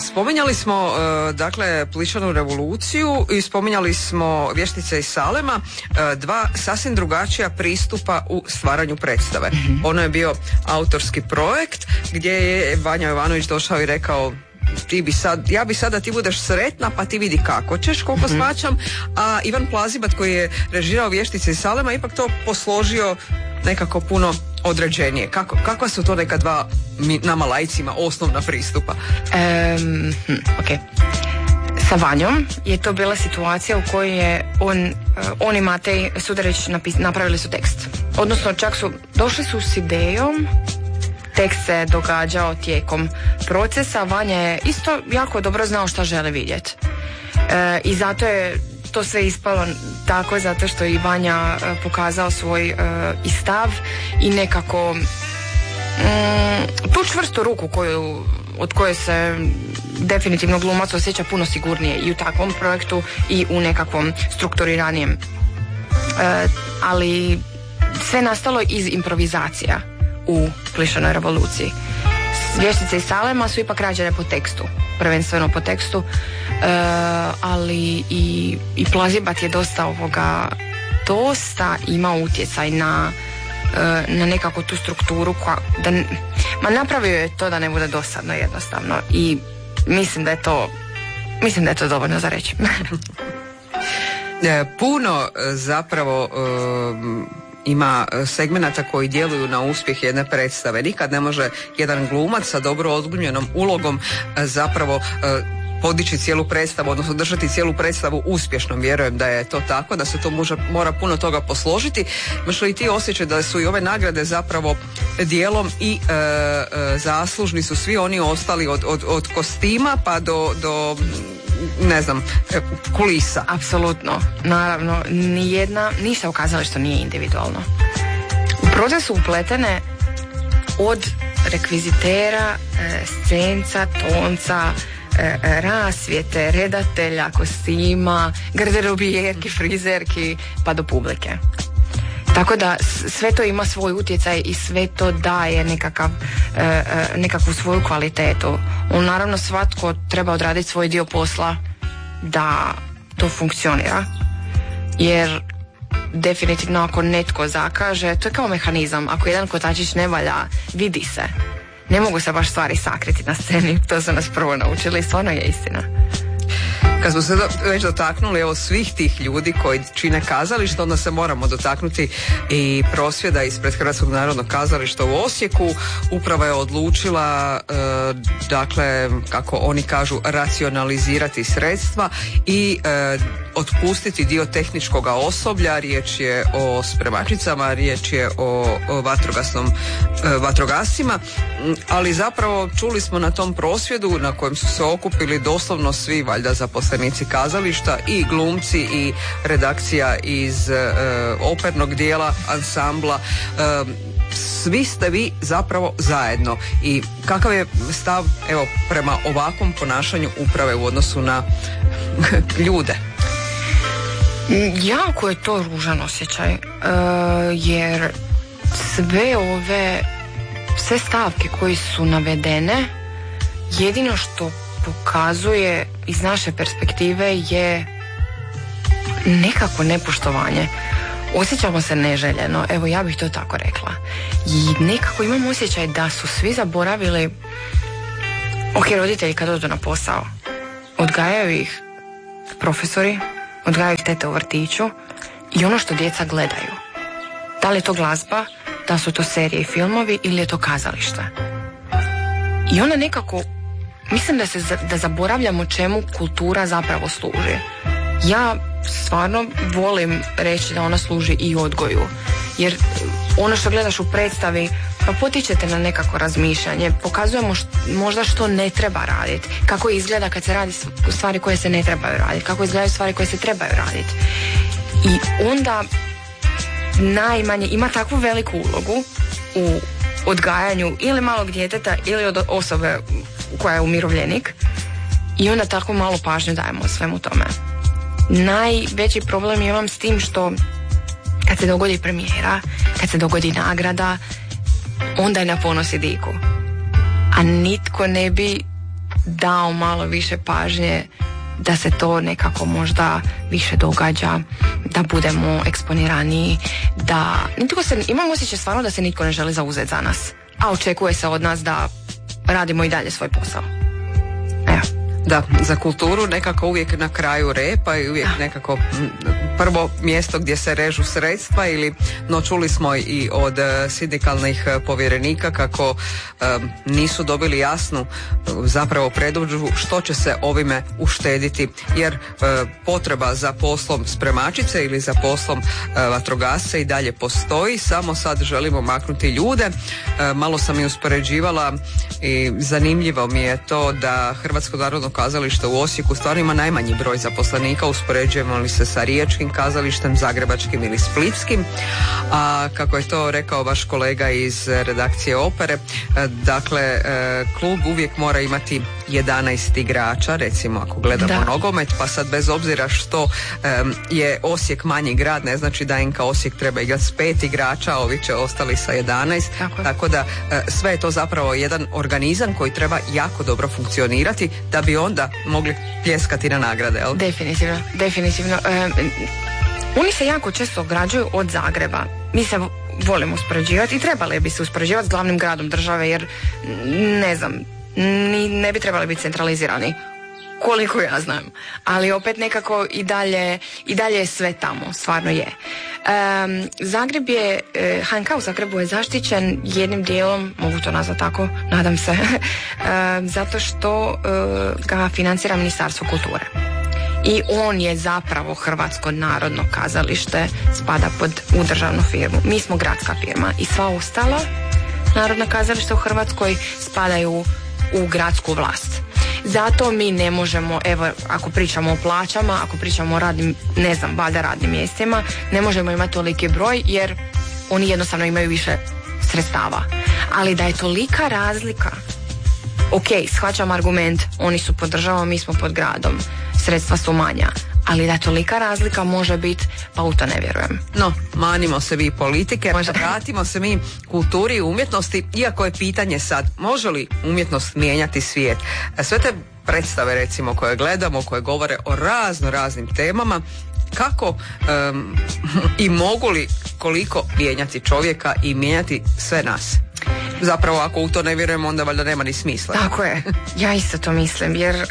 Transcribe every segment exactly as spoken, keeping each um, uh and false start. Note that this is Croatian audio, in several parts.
spominjali smo uh, dakle Plišanu revoluciju i spominjali smo Vještice iz Salema, uh, dva sasvim drugačija pristupa u stvaranju predstave. Mm-hmm. Ono je bio autorski projekt gdje je Vanja Jovanović došao i rekao ti bi sad, ja bi sad da ti budeš sretna pa ti vidi kako ćeš, koliko mm-hmm. smačam, a Ivan Plazibat koji je režirao Vještice iz Salema ipak to posložio nekako puno određenije. Kako, kakva su to neka dva mi, nama lajcima osnovna pristupa? Um, hm, ok. Sa Vanjom je to bila situacija u kojoj je on, uh, on i Matej Sudarić napis, napravili su tekst. Odnosno čak su, došli su s idejom, tekst se događao tijekom procesa, Vanja je isto jako dobro znao šta želi vidjeti. E, I zato je to sve ispalo tako, zato što i Vanja e, pokazao svoj e, i stav i nekako mm, tu čvrstu ruku koju, od koje se definitivno glumac osjeća puno sigurnije i u takvom projektu i u nekakvom strukturiranijem. E, ali sve nastalo iz improvizacija u Plišanoj revoluciji. Vještice iz Salema su ipak rađene po tekstu, prvenstveno po tekstu, e, ali i, i Plazibat je dosta ovoga, dosta ima utjecaj na, e, na nekako tu strukturu koja, da, ma napravio je to da ne bude dosadno jednostavno i mislim da je to, mislim da je to dovoljno za reći. Puno zapravo um... ima segmenata koji djeluju na uspjeh jedne predstave. Nikad ne može jedan glumac sa dobro odglumljenom ulogom zapravo podići cijelu predstavu, odnosno držati cijelu predstavu uspješnom. Vjerujem da je to tako, da se to može, mora puno toga posložiti. Imaš li ti osjećaj da su i ove nagrade zapravo dijelom i e, e, zaslužni su svi oni ostali od, od, od kostima pa do, do ne znam, kulisa? Apsolutno, naravno, nijedna, ništa u kazalištu nije individualno. U proces su upletene od rekvizitera, scenca, tonca, rasvjete, redatelja, kostima, garderobijerki, frizerki, pa do publike. Tako da sve to ima svoj utjecaj i sve to daje nekakav, e, nekakvu svoju kvalitetu. On naravno svatko treba odraditi svoj dio posla da to funkcionira. Jer definitivno ako netko zakaže, to je kao mehanizam. Ako jedan kotačić ne valja, vidi se. Ne mogu se baš stvari sakriti na sceni. To su nas prvo naučili i stvarno je istina. Kad smo se do, već dotaknuli evo svih tih ljudi koji čine kazalište, onda se moramo dotaknuti i prosvjeda ispred Hrvatskog narodnog kazališta u Osijeku. Uprava je odlučila, e, dakle, kako oni kažu, racionalizirati sredstva i e, otpustiti dio tehničkog osoblja. Riječ je o spremačicama, riječ je o, o vatrogasnom, e, vatrogascima, ali zapravo čuli smo na tom prosvjedu na kojem su se okupili doslovno svi valjda zaposlenici kazališta i glumci i redakcija iz e, opernog dijela, ansambla, e, svi ste vi zapravo zajedno. I kakav je stav evo prema ovakvom ponašanju uprave u odnosu na ljude? Jako je to ružan osjećaj, uh, jer sve ove sve stavke koje su navedene, jedino što pokazuje iz naše perspektive je nekako nepoštovanje. Osjećamo se neželjeno, evo ja bih to tako rekla. I nekako imam osjećaj da su svi zaboravili, ok, roditelji kad odu na posao, odgajaju ih profesori, odgajaju ih tete u vrtiću i ono što djeca gledaju. Da li je to glazba, da su to serije i filmovi ili je to kazalište. I onda nekako mislim da se da zaboravljamo čemu kultura zapravo služi. Ja stvarno volim reći da ona služi i odgoju, jer ono što gledaš u predstavi pa potičete na nekako razmišljanje, pokazujemo št, možda što ne treba raditi, kako izgleda kad se radi stvari koje se ne trebaju raditi, kako izgledaju stvari koje se trebaju raditi. I onda najmanje ima takvu veliku ulogu u odgajanju ili malog djeteta ili od osobe koja je umirovljenik i onda tako malo pažnju dajemo svemu tome. Najveći problem imam s tim što kad se dogodi premijera, kad se dogodi nagrada, onda je na ponos i diku. A nitko ne bi dao malo više pažnje da se to nekako možda više događa, da budemo eksponiraniji, da nitko se, imam osjećaj stvarno da se nitko ne želi zauzeti za nas, a očekuje se od nas da radimo i dalje svoj posao. Evo. Da, za kulturu nekako uvijek na kraju repa i uvijek nekako prvo mjesto gdje se režu sredstva ili, no čuli smo i od sindikalnih povjerenika kako um, nisu dobili jasnu zapravo predodžbu što će se ovime uštediti, jer uh, potreba za poslom spremačice ili za poslom uh, vatrogasca i dalje postoji, samo sad želimo maknuti ljude. Uh, malo sam i uspoređivala i zanimljivo mi je to da Hrvatsko narodno kazalište u Osijeku stvarno ima najmanji broj zaposlenika, uspoređujemo li se sa riječkim kazalištem, zagrebačkim ili splitskim, a kako je to rekao vaš kolega iz redakcije opere, dakle klub uvijek mora imati jedanaest igrača, recimo ako gledamo da. nogomet, pa sad bez obzira što um, je Osijek manji grad, ne znači da N K Osijek treba igrati s pet igrača, ovi će ostali sa jedanaest, tako, tako da uh, sve je to zapravo jedan organizam koji treba jako dobro funkcionirati da bi onda mogli pljeskati na nagrade, jel? Definitivno, definitivno. Um, oni se jako često ograđuju od Zagreba. Mi se volimo uspoređivati i trebali bi se uspoređivati s glavnim gradom države, jer ne znam, ni, ne bi trebali biti centralizirani, koliko ja znam, ali opet nekako i dalje, i dalje je sve tamo, stvarno je. Um, Zagreb je, H N K u Zagrebu je zaštićen jednim dijelom, mogu to nazvati tako, nadam se, um, zato što uh, ga financira Ministarstvo kulture. I on je zapravo Hrvatsko narodno kazalište, spada pod u državnu firmu. Mi smo gradska firma i sva ostala narodna kazališta u Hrvatskoj spadaju u gradsku vlast. Zato mi ne možemo, evo, ako pričamo o plaćama, ako pričamo o radnim, ne znam, valjda radnim mjestima, ne možemo imati toliki broj jer oni jednostavno imaju više sredstava. Ali da je tolika razlika, ok, shvaćam argument, oni su pod državom, mi smo pod gradom, sredstva su manja, ali da tolika razlika može biti, pa u to ne vjerujem. No, manimo se vi politike, možda vratimo se mi kulturi i umjetnosti, iako je pitanje sad, može li umjetnost mijenjati svijet? Sve te predstave, recimo, koje gledamo, koje govore o razno raznim temama, kako um, i mogu li koliko mijenjati čovjeka i mijenjati sve nas? Zapravo, ako u to ne vjerujemo, onda valjda nema ni smisla. Tako je, ja isto to mislim, jer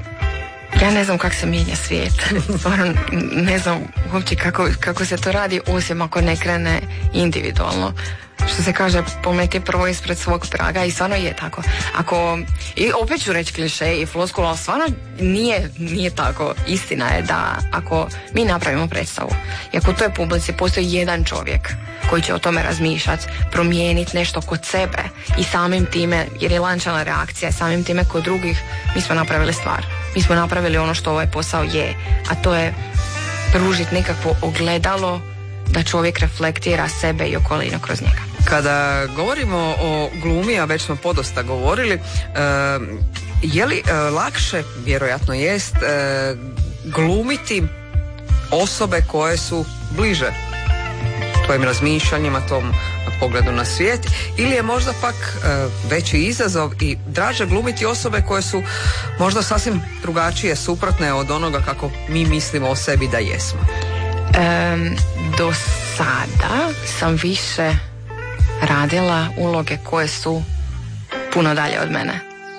ja ne znam kako se mijenja svijet. Stvarno ne znam uopće kako, kako se to radi, osim ako ne krene individualno. Što se kaže, pometi prvo ispred svog praga i stvarno je tako. Ako, i opet ću reći kliše i floskula, ali stvarno nije, nije tako. Istina je da ako mi napravimo predstavu i ako u toj publici postoji jedan čovjek koji će o tome razmišljati, promijeniti nešto kod sebe i samim time, jer je lančana reakcija, samim time kod drugih, mi smo napravili stvar. Mi smo napravili ono što ovaj posao je, a to je pružiti nekakvo ogledalo da čovjek reflektira sebe i okolinu kroz njega. Kada govorimo o glumi, a već smo podosta govorili, e, je li e, lakše, vjerojatno jest, e, glumiti osobe koje su bliže tvojim razmišljanjima, tom pogledu na svijet, ili je možda pak e, veći izazov i draže glumiti osobe koje su možda sasvim drugačije, suprotne od onoga kako mi mislimo o sebi da jesmo? Um, do sada sam više radila uloge koje su puno dalje od mene.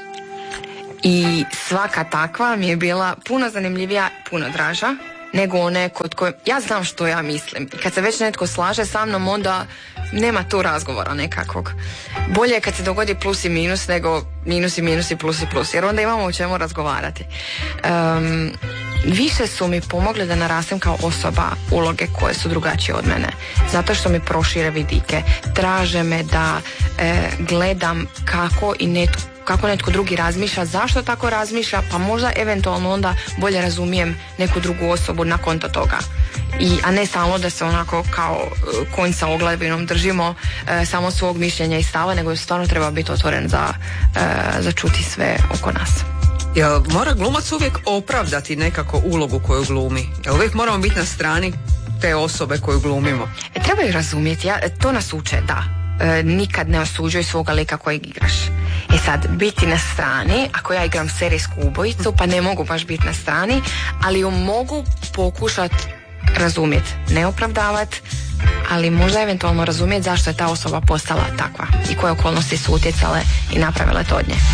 I svaka takva mi je bila puno zanimljivija, puno draža nego one kod koje ja znam što ja mislim. I kad se već netko slaže sa mnom, onda nema tu razgovora nekakvog. Bolje je kad se dogodi plus i minus nego minus i minus i plus i plus, jer onda imamo o čemu razgovarati. Um, više su mi pomogli da narastem kao osoba uloge koje su drugačije od mene, zato što mi prošire vidike, traže me da e, gledam kako i netko kako netko drugi razmišlja, zašto tako razmišlja, pa možda eventualno onda bolje razumijem neku drugu osobu na konto toga. I, a ne samo da se onako kao konj sa oglavinom držimo e, samo svog mišljenja i stava, nego stvarno treba biti otvoren za, e, za čuti sve oko nas. Jel mora glumac uvijek opravdati nekako ulogu koju glumi? Jel uvijek moramo biti na strani te osobe koju glumimo? E, treba ju razumjeti, ja, to nas uče, da. E, nikad ne osuđuj svoga lika kojeg igraš. E sad, biti na strani, ako ja igram serijsku ubojicu, pa ne mogu baš biti na strani, ali ju mogu pokušati razumjeti, ne opravdavati, ali možda eventualno razumjeti zašto je ta osoba postala takva i koje okolnosti su utjecale i napravile to od nje.